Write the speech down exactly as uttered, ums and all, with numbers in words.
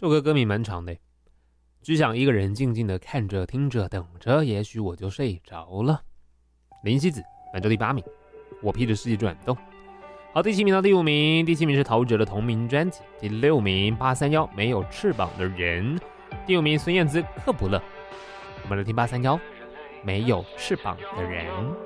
这首歌歌名蛮长的，只想一个人静静的看着听着等着，也许我就睡着了。林夕子本周第八名，我披着世界转动。好，第七名到第五名，第七名是陶喆的同名专辑，第六名八三夭没有翅膀的人，第五名孙燕姿克卜勒。我们来听八三夭没有翅膀的人。